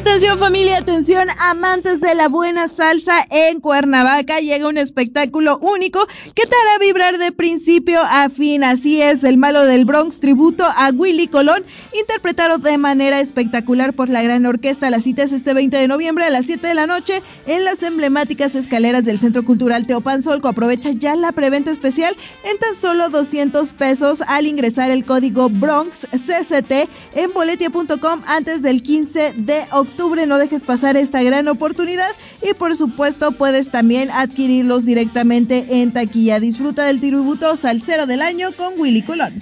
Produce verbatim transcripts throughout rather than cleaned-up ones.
Atención familia, atención amantes de la buena salsa. En Cuernavaca llega un espectáculo único que te hará vibrar de principio a fin. Así es, El Malo del Bronx, tributo a Willy Colón, interpretado de manera espectacular por la gran orquesta. La cita es este veinte de noviembre a las siete de la noche en las emblemáticas escaleras del Centro Cultural Teopanzolco. Aprovecha ya la preventa especial en tan solo doscientos pesos al ingresar el código Bronx C C T en boletia punto com antes del quince de octubre. No dejes pasar esta gran oportunidad y por supuesto puedes también adquirirlos directamente en taquilla. Disfruta del tributo salsero del año con Willy Colón.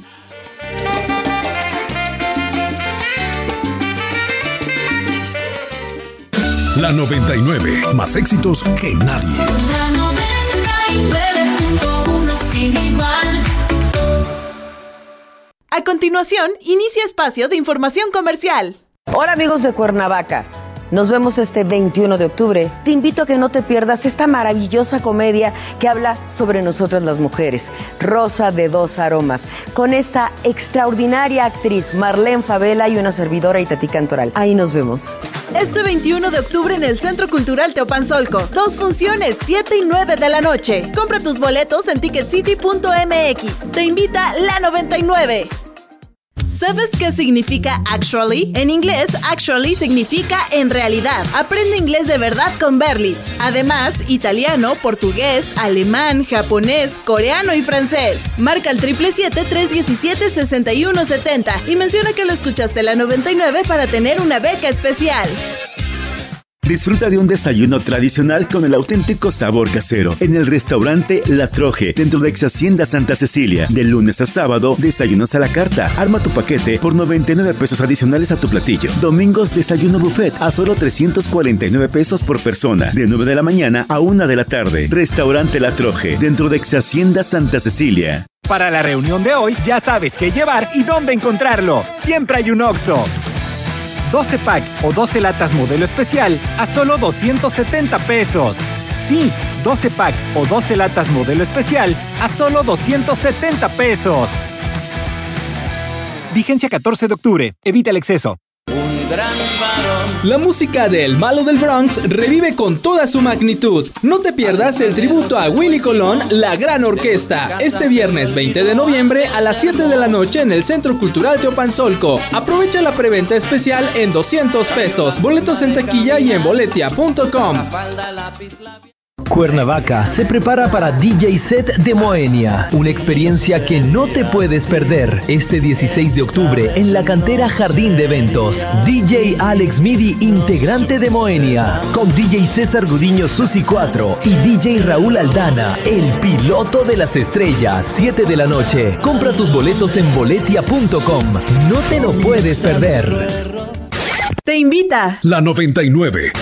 La noventa y nueve, más éxitos que nadie. La noventa y nueve punto uno sin igual. A continuación, inicia espacio de información comercial. Hola amigos de Cuernavaca, nos vemos este veintiuno de octubre. Te invito a que no te pierdas esta maravillosa comedia que habla sobre nosotras las mujeres, Rosa de dos aromas, con esta extraordinaria actriz Marlene Favela y una servidora Itatí Cantoral. Ahí nos vemos. Este veintiuno de octubre en el Centro Cultural Teopanzolco. Dos funciones, siete y nueve de la noche. Compra tus boletos en ticket city punto m x. Te invita La noventa y nueve. ¿Sabes qué significa actually? En inglés, actually significa en realidad. Aprende inglés de verdad con Berlitz. Además, italiano, portugués, alemán, japonés, coreano y francés. Marca el siete siete siete, tres uno siete, seis uno siete cero y menciona que lo escuchaste La noventa y nueve para tener una beca especial. Disfruta de un desayuno tradicional con el auténtico sabor casero en el restaurante La Troje, dentro de Ex Hacienda Santa Cecilia. De lunes a sábado, desayunos a la carta. Arma tu paquete por noventa y nueve pesos adicionales a tu platillo. Domingos, desayuno buffet a solo trescientos cuarenta y nueve pesos por persona. De nueve de la mañana a una de la tarde. Restaurante La Troje, dentro de Ex Hacienda Santa Cecilia. Para la reunión de hoy, ya sabes qué llevar y dónde encontrarlo. Siempre hay un Oxxo. doce pack o doce latas modelo especial a solo doscientos setenta pesos. Sí, doce pack o doce latas modelo especial a solo doscientos setenta pesos. Vigencia catorce de octubre. Evita el exceso. Un gran varón. La música de El Malo del Bronx revive con toda su magnitud. No te pierdas el tributo a Willy Colón, la gran orquesta, este viernes veinte de noviembre a las siete de la noche en el Centro Cultural Teopanzolco. Aprovecha la preventa especial en doscientos pesos. Boletos en taquilla y en boletia punto com. Cuernavaca se prepara para D J Set de Moenia, una experiencia que no te puedes perder. Este dieciséis de octubre en la cantera Jardín de Eventos, D J Alex Midi, integrante de Moenia, con D J César Gudiño Susi cuatro y D J Raúl Aldana, el piloto de las estrellas, siete de la noche. Compra tus boletos en boletia punto com. No te lo puedes perder. Te invita La noventa y nueve.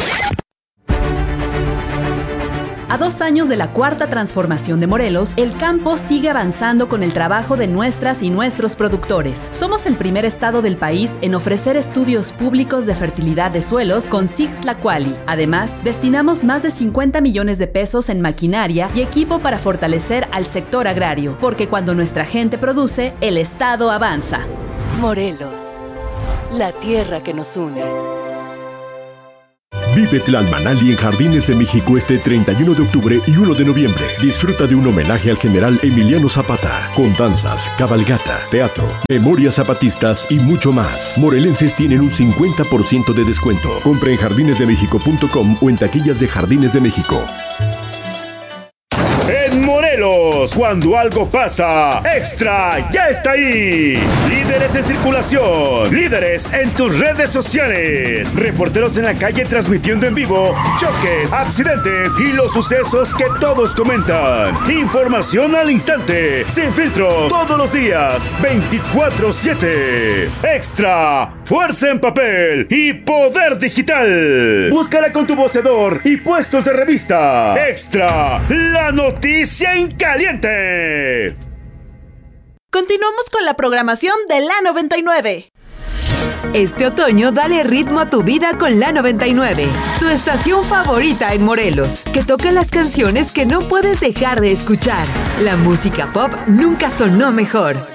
A dos años de la cuarta transformación de Morelos, el campo sigue avanzando con el trabajo de nuestras y nuestros productores. Somos el primer estado del país en ofrecer estudios públicos de fertilidad de suelos con S I G Tlacuali. Además, destinamos más de cincuenta millones de pesos en maquinaria y equipo para fortalecer al sector agrario, porque cuando nuestra gente produce, el estado avanza. Morelos, la tierra que nos une. Vive Tlalmanali en Jardines de México este treinta y uno de octubre y uno de noviembre. Disfruta de un homenaje al general Emiliano Zapata, con danzas, cabalgata, teatro, memorias zapatistas y mucho más. Morelenses tienen un cincuenta por ciento de descuento. Compra en jardines de méxico punto com o en taquillas de Jardines de México. En Morelos, cuando algo pasa, Extra ya está ahí. Líderes de circulación, líderes en tus redes sociales, reporteros en la calle transmitiendo en vivo choques, accidentes y los sucesos que todos comentan. Información al instante, sin filtros, todos los días, veinticuatro siete. Extra, fuerza en papel y poder digital. Búscala con tu voceador y puestos de revista. Extra, la noticia en caliente. Continuamos con la programación de La noventa y nueve. Este otoño dale ritmo a tu vida con La noventa y nueve, tu estación favorita en Morelos, que toca las canciones que no puedes dejar de escuchar. La música pop nunca sonó mejor.